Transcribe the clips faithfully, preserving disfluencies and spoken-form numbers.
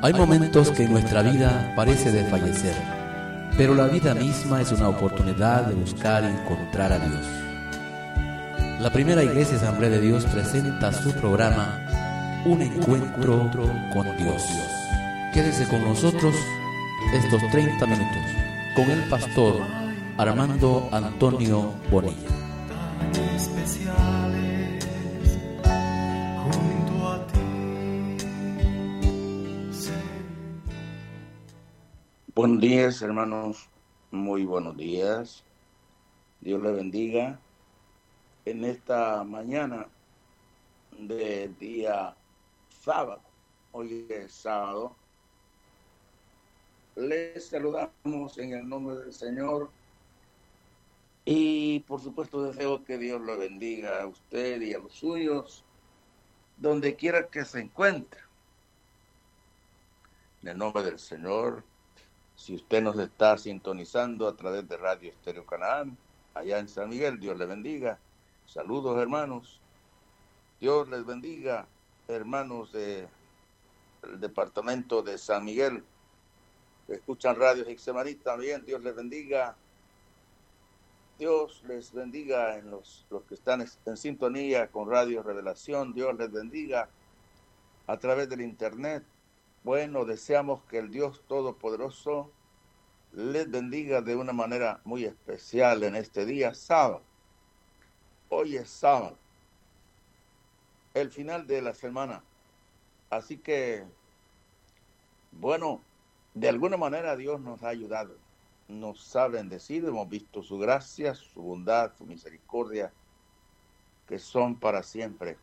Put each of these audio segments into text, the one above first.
Hay momentos que en nuestra vida parece desfallecer, pero la vida misma es una oportunidad de buscar y encontrar a Dios. La primera Iglesia Asamblea de Dios presenta su programa Un Encuentro con Dios. Quédese con nosotros estos treinta minutos con el pastor Armando Antonio Bonilla. Buenos días, hermanos, muy buenos días. Dios les bendiga. En esta mañana de día sábado, hoy es sábado, les saludamos en el nombre del Señor y por supuesto deseo que Dios lo bendiga a usted y a los suyos, donde quiera que se encuentre. En el nombre del Señor. Si usted nos está sintonizando a través de Radio Estéreo Canaán, allá en San Miguel, Dios le bendiga. Saludos, hermanos. Dios les bendiga, hermanos del departamento de San Miguel. Escuchan Radio Hixemarí también, Dios les bendiga. Dios les bendiga en los, los que están en sintonía con Radio Revelación. Dios les bendiga a través del internet. Bueno, deseamos que el Dios Todopoderoso les bendiga de una manera muy especial en este día sábado. Hoy es sábado, el final de la semana. Así que, bueno, de alguna manera Dios nos ha ayudado, nos ha bendecido, hemos visto su gracia, su bondad, su misericordia, que son para siempre.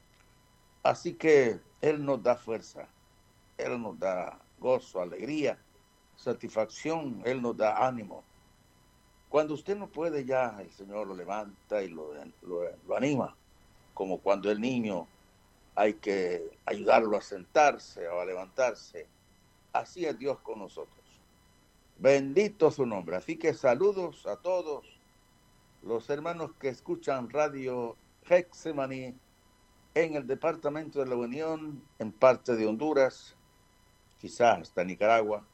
Así que Él nos da fuerza. Él nos da gozo, alegría, satisfacción, Él nos da ánimo. Cuando usted no puede ya, el Señor lo levanta y lo, lo, lo anima, como cuando el niño hay que ayudarlo a sentarse o a levantarse. Así es Dios con nosotros. Bendito su nombre. Así que saludos a todos los hermanos que escuchan Radio Hexemaní en el departamento de la Unión, en parte de Honduras, quizás hasta Nicaragua.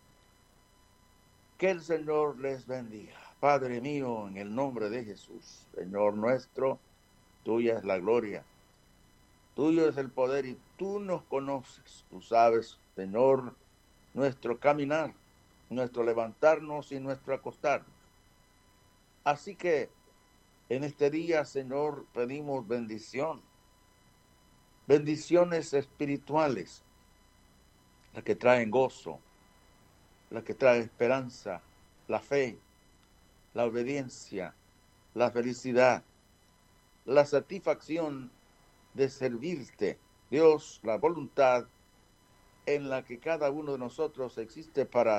Que el Señor les bendiga. Padre mío, en el nombre de Jesús, Señor nuestro, tuya es la gloria, tuyo es el poder y tú nos conoces. Tú sabes, Señor, nuestro caminar, nuestro levantarnos y nuestro acostarnos. Así que en este día, Señor, pedimos bendición, bendiciones espirituales, las que traen gozo, las que traen esperanza, la fe, la obediencia, la felicidad, la satisfacción de servirte, Dios, la voluntad en la que cada uno de nosotros existe para